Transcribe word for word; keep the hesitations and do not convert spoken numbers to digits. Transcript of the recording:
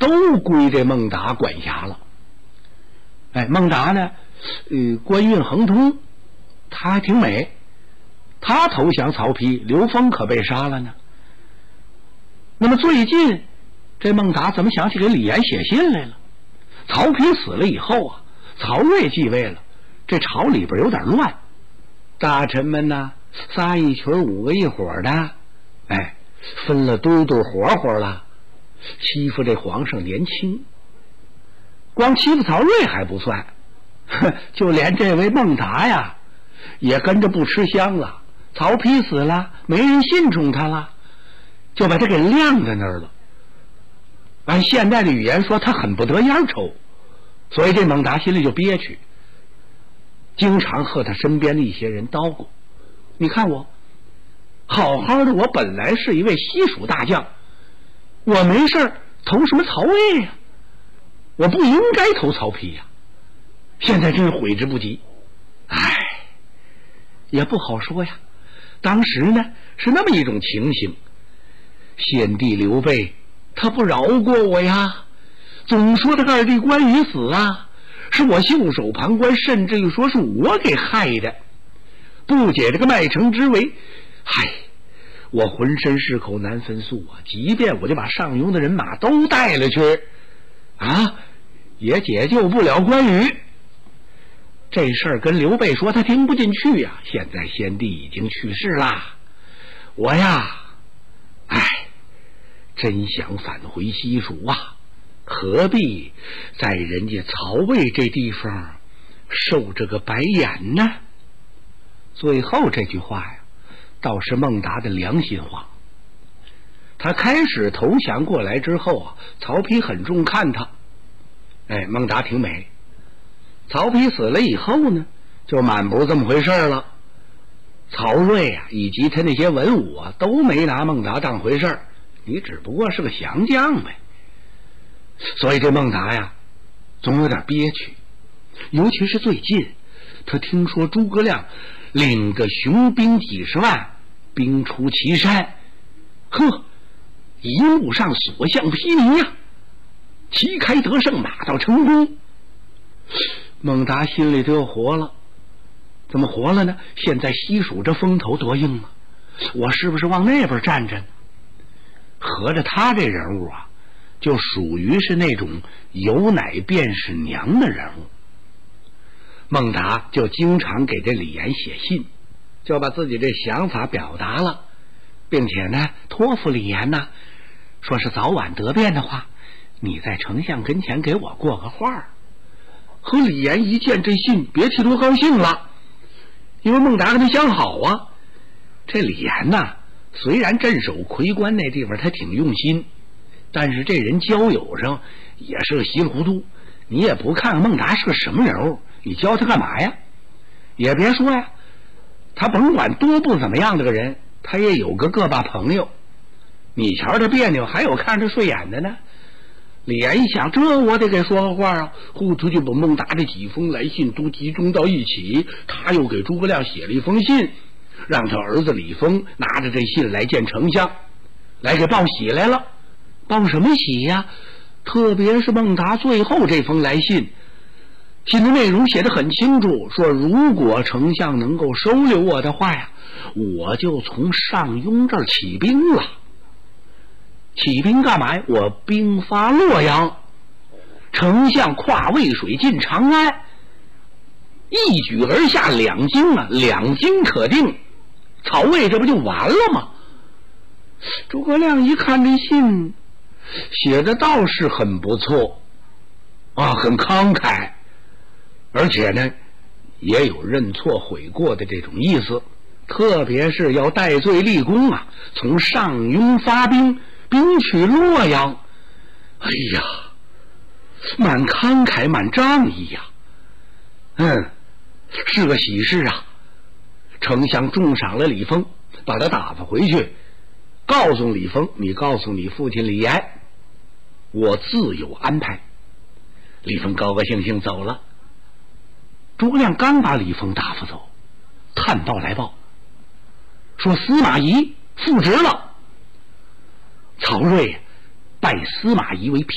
都归这孟达管辖了。哎，孟达呢，呃，官运亨通，他还挺美。他投降曹丕，刘封可被杀了呢。那么最近，这孟达怎么想起给李严写信来了？曹丕死了以后啊，曹睿继位了，这朝里边有点乱，大臣们呢，仨一群五个一伙的，哎，分了堆堆活活了，欺负这皇上年轻。光欺负曹睿还不算，就连这位孟达呀，也跟着不吃香了。曹丕死了，没人信重他了，就把他给晾在那儿了。按现在的语言说，他很不得烟抽，所以这孟达心里就憋屈，经常和他身边的一些人叨咕：你看我好好的，我本来是一位西蜀大将，我没事投什么曹魏呀、啊？我不应该投曹丕呀、啊！现在真是悔之不及。唉，也不好说呀。当时呢是那么一种情形，先帝刘备他不饶过我呀，总说他二弟关羽死啊，是我袖手旁观，甚至于说是我给害的，不解这个麦城之围。嗨，我浑身是口难分诉啊，即便我就把上庸的人马都带了去啊，也解救不了关羽。这事儿跟刘备说，他听不进去呀、啊。现在先帝已经去世啦，我呀，哎，真想返回西蜀啊，何必在人家曹魏这地方受这个白眼呢？最后这句话呀，倒是孟达的良心话。他开始投降过来之后啊，曹丕很重看他，哎，孟达挺美。曹丕死了以后呢，就满不是这么回事了。曹睿啊，以及他那些文武啊，都没拿孟达当回事，你只不过是个降将呗。所以这孟达呀，总有点憋屈。尤其是最近，他听说诸葛亮领个雄兵几十万，兵出祁山，呵，一路上所向披靡呀、啊，旗开得胜，马到成功。孟达心里就活了，怎么活了呢？现在西蜀这风头多硬啊，我是不是往那边站着呢？合着他这人物啊，就属于是那种有奶便是娘的人物。孟达就经常给这李严写信，就把自己这想法表达了，并且呢托付李严呢，说是早晚得变的话，你在丞相跟前给我过个话。和李严一见这信，别提多高兴了，因为孟达跟他相好啊。这李严呐，虽然镇守夔关那地方他挺用心，但是这人交友上也是个稀里糊涂。你也不看看孟达是个什么人物，你教他干嘛呀？也别说呀，他甭管多不怎么样的个人，他也有个个把朋友。你瞧他别扭，还有看着顺眼的呢。李严一想，这我得给说个话啊，呼出就把孟达这几封来信都集中到一起。他又给诸葛亮写了一封信，让他儿子李丰拿着这信来见丞相，来给报喜来了。报什么喜呀？特别是孟达最后这封来信，信的内容写得很清楚，说如果丞相能够收留我的话呀，我就从上庸这儿起兵了。起兵干嘛呀？我兵发洛阳，丞相跨渭水进长安，一举而下两京啊，两京可定，曹魏这不就完了吗？诸葛亮一看这信写的倒是很不错啊，很慷慨，而且呢也有认错悔过的这种意思，特别是要戴罪立功啊，从上庸发兵，兵取洛阳。哎呀，蛮慷慨蛮仗义呀、啊、嗯，是个喜事啊。丞相重赏了李丰，把他打发回去，告诉李丰，你告诉你父亲李严，我自有安排。李丰高高兴兴走了。诸葛亮刚把李丰打发走，探报来报说司马懿复职了。曹睿拜司马懿为